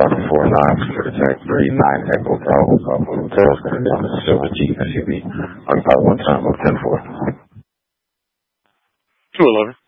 Bravo 49, Pacific Tank 39, Echo Bravo, Papa Hotels, on the Silver G SUV, on power 1 time of 10-4. 211.